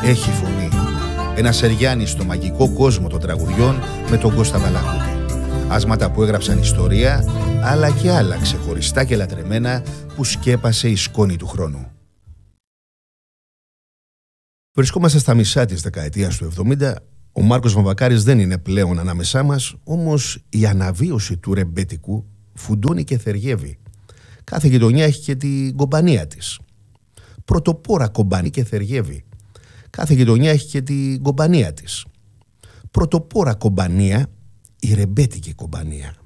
έχει φωνή. Ένα Σεριάννη στο μαγικό κόσμο των τραγουδιών με τον Κώστα Μπαλαχούτη. Άσματα που έγραψαν ιστορία, αλλά και άλλα ξεχωριστά και λατρεμένα που σκέπασε η σκόνη του χρόνου. Βρισκόμαστε στα μισά της δεκαετίας του 70. Ο Μάρκος Βαμβακάρης δεν είναι πλέον ανάμεσά μας, όμως η αναβίωση του ρεμπέτικου φουντώνει και θεριεύει. Κάθε γειτονιά έχει και την κομπανία της. Πρωτοπόρα κομπανή και θεριεύει. Κάθε γειτονιά έχει και την κομπανία της. Πρωτοπόρα κομπανία, η ρεμπέτικη κομπανία.